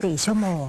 4 ชั่วโมง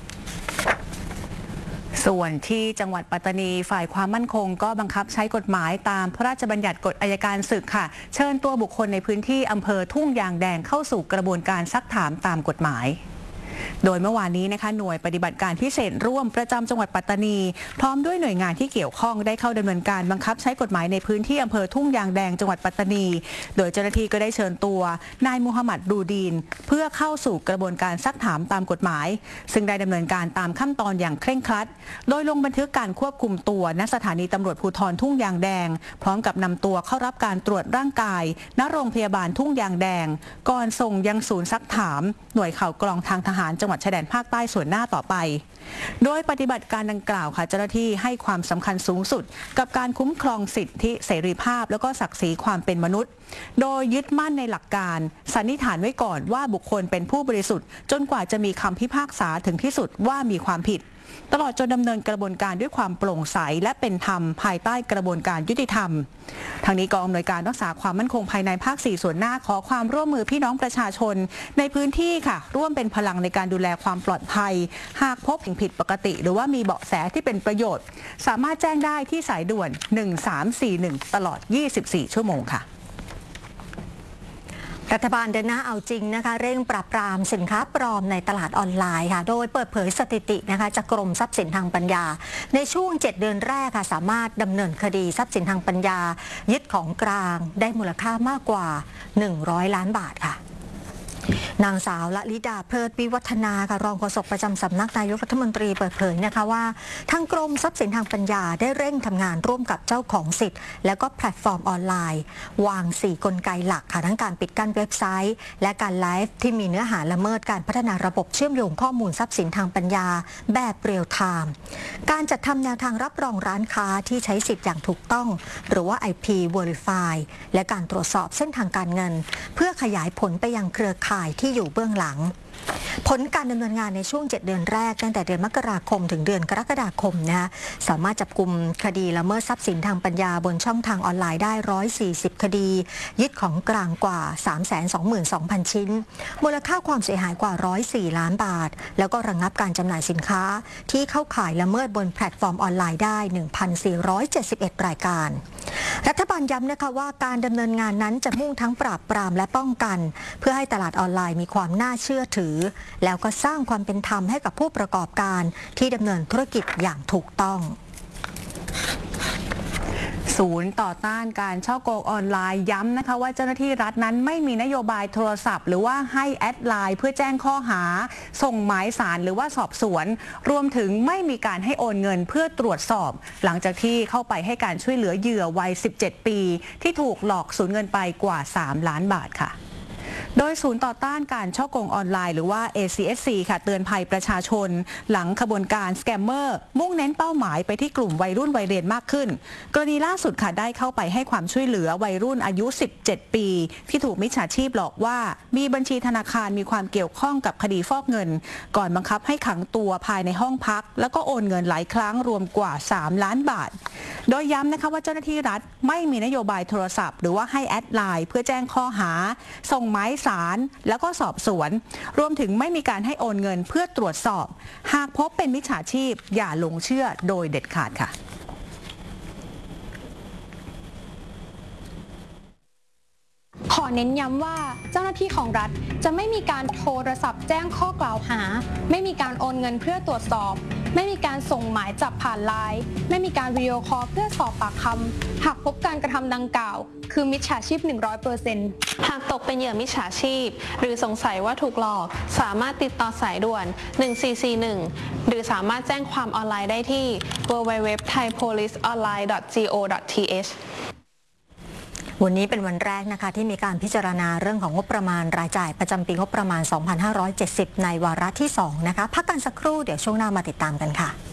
ส่วนที่จังหวัดปัตตานีฝ่ายความมั่นคงก็บังคับใช้กฎหมายตามพระราชบัญญัติกฎอัยการศึกค่ะเชิญตัวบุคคลในพื้นที่อำเภอทุ่งยางแดงเข้าสู่กระบวนการซักถามตามกฎหมายโดยเมื่อวานนี้นะคะหน่วยปฏิบัติการพิเศษร่วมประจำจังหวัดปัตตานีพร้อมด้วยหน่วยงานที่เกี่ยวข้องได้เข้าดำเนินการบังคับใช้กฎหมายในพื้นที่อำเภอทุ่งยางแดงจังหวัดปัตตานีโดยเจ้าหน้าที่ก็ได้เชิญตัวนายมูฮัมหมัดรูดีนเพื่อเข้าสู่กระบวนการซักถามตามกฎหมายซึ่งได้ดำเนินการตามขั้นตอนอย่างเคร่งครัดโดยลงบันทึกการควบคุมตัวณสถานีตำรวจภูธรทุ่งยางแดงพร้อมกับนำตัวเข้ารับการตรวจร่างกายณโรงพยาบาลทุ่งยางแดงก่อนส่งยังศูนย์ซักถามหน่วยข่าวกรองทางทหารจังหวัดชายแดนภาคใต้ส่วนหน้าต่อไปโดยปฏิบัติการดังกล่าวค่ะเจ้าหน้าที่ให้ความสำคัญสูงสุดกับการคุ้มครองสิทธิเสรีภาพและก็ศักดิ์ศรีความเป็นมนุษย์โดยยึดมั่นในหลักการสันนิษฐานไว้ก่อนว่าบุคคลเป็นผู้บริสุทธิ์จนกว่าจะมีคำพิพากษาถึงที่สุดว่ามีความผิดตลอดจนดำเนินกระบวนการด้วยความโปร่งใสและเป็นธรรมภายใต้กระบวนการยุติธรรมทางนี้กองอำนวยการรักษาความมั่นคงภายในภาค 4 ส่วนหน้าขอความร่วมมือพี่น้องประชาชนในพื้นที่ค่ะร่วมเป็นพลังในการดูแลความปลอดภัยหากพบสิ่งผิดปกติหรือว่ามีเบาะแสที่เป็นประโยชน์สามารถแจ้งได้ที่สายด่วน 1341 ตลอด 24 ชั่วโมงค่ะรัฐบาลเดินหน้าเอาจริงนะคะเร่งปราบปรามสินค้าปลอมในตลาดออนไลน์ค่ะโดยเปิดเผยสถิตินะคะจากกรมทรัพย์สินทางปัญญาในช่วง 7 เดือนแรกค่ะสามารถดำเนินคดีทรัพย์สินทางปัญญายึดของกลางได้มูลค่ามากกว่า100 ล้านบาทค่ะนางสาวละลิดาเพลิดวิวัฒนาค่ะรองโฆษกประจำสำนักนายกรัฐมนตรีเปิดเผยนะคะว่าทางกรมทรัพย์สินทางปัญญาได้เร่งทำงานร่วมกับเจ้าของสิทธิ์และก็แพลตฟอร์มออนไลน์วาง4 กลไกหลักค่ะทั้งการปิดกั้นเว็บไซต์และการไลฟ์ที่มีเนื้อหาละเมิดการพัฒนาระบบเชื่อมโยงข้อมูลทรัพย์สินทางปัญญาแบบเรียลไทม์การจัดทำแนวทางรับรองร้านค้าที่ใช้สิทธิ์อย่างถูกต้องหรือว่า IP Verify และการตรวจสอบเส้นทางการเงินเพื่อขยายผลไปยังเครือข่ายที่อยู่เบื้องหลังผลการดำเนินงานในช่วง 7 เดือนแรกตั้งแต่เดือนมกราคมถึงเดือนกรกฎาคมนะคะสามารถจับกุมคดีละเมิดทรัพย์สินทางปัญญาบนช่องทางออนไลน์ได้140 คดียึดของกลางกว่า 322,000 ชิ้นมูลค่าความเสียหายกว่า104 ล้านบาทแล้วก็ระงับการจำหน่ายสินค้าที่เข้าข่ายละเมิดบนแพลตฟอร์มออนไลน์ได้ 1,471 รายการรัฐบาลย้ำนะคะว่าการดำเนินงานนั้นจะมุ่งทั้งปราบปรามและป้องกันเพื่อให้ตลาดออนไลน์มีความน่าเชื่อถือแล้วก็สร้างความเป็นธรรมให้กับผู้ประกอบการที่ดำเนินธุรกิจอย่างถูกต้องศูนย์ต่อต้านการฉ้อโกงออนไลน์ย้ำนะคะว่าเจ้าหน้าที่รัฐนั้นไม่มีนโยบายโทรศัพท์หรือว่าให้แอดไลน์เพื่อแจ้งข้อหาส่งหมายสารหรือว่าสอบสวนรวมถึงไม่มีการให้โอนเงินเพื่อตรวจสอบหลังจากที่เข้าไปให้การช่วยเหลือเหยื่อวัย 17 ปีที่ถูกหลอกสูญเงินไปกว่า 3 ล้านบาทค่ะโดยศูนย์ต่อต้านการฉ้อโกงออนไลน์หรือว่า ACSC ค่ะเตือนภัยประชาชนหลังขบวนการสแกมเมอร์มุ่งเน้นเป้าหมายไปที่กลุ่มวัยรุ่นวัยเรียนมากขึ้นกรณีล่าสุดค่ะได้เข้าไปให้ความช่วยเหลือวัยรุ่นอายุ 17 ปีที่ถูกมิจฉาชีพหลอกว่ามีบัญชีธนาคารมีความเกี่ยวข้องกับคดีฟอกเงินก่อนบังคับให้ขังตัวภายในห้องพักแล้วก็โอนเงินหลายครั้งรวมกว่า 3 ล้านบาทโดยย้ำนะคะว่าเจ้าหน้าที่รัฐไม่มีนโยบายโทรศัพท์หรือว่าให้แอดไลน์เพื่อแจ้งข้อหาส่งหมายสารแล้วก็สอบสวนรวมถึงไม่มีการให้โอนเงินเพื่อตรวจสอบหากพบเป็นมิจฉาชีพอย่าหลงเชื่อโดยเด็ดขาดค่ะขอเน้นย้ำว่าเจ้าหน้าที่ของรัฐจะไม่มีการโทรศัพท์แจ้งข้อกล่าวหาไม่มีการโอนเงินเพื่อตรวจสอบไม่มีการส่งหมายจับผ่านไลน์ไม่มีการวิดีโอคอลเพื่อสอบปากคำหากพบการกระทำดังกล่าวคือมิจฉาชีพ 100% หากตกเป็นเหยื่อมิจฉาชีพหรือสงสัยว่าถูกหลอกสามารถติดต่อสายด่วน 1441 หรือสามารถแจ้งความออนไลน์ได้ที่ www.thaipoliceonline.go.th วันนี้เป็นวันแรกนะคะที่มีการพิจารณาเรื่องของงบประมาณรายจ่ายประจำปีงบประมาณ 2570 ในวาระที่ 2 นะคะพักกันสักครู่เดี๋ยวช่วงหน้ามาติดตามกันค่ะ